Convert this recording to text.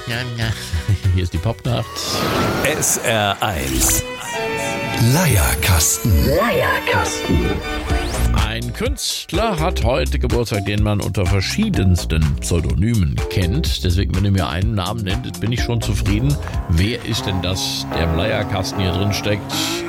Hier ist die Popnacht. SR1 Leierkasten. Ein Künstler hat heute Geburtstag, den man unter verschiedensten Pseudonymen kennt. Deswegen, wenn ihr mir einen Namen nennt, bin ich schon zufrieden. Wer ist denn das, der im Leierkasten hier drin steckt?